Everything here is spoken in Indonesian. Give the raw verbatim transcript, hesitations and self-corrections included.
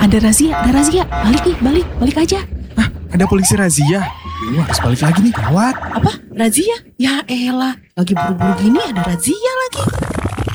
ada razia, ada razia. Balik nih, balik, balik aja. Hah, ada polisi razia. Duh, harus balik lagi nih, gawat. Apa? Razia? Ya elah, lagi buru-buru gini ada razia lagi.